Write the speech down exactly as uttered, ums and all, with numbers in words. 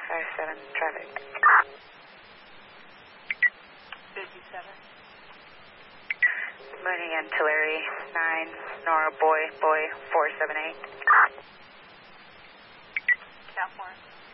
five seven, traffic. fifty-seven. Mooney and Tulare, nine, Nora Boy, Boy, four seven eight. California.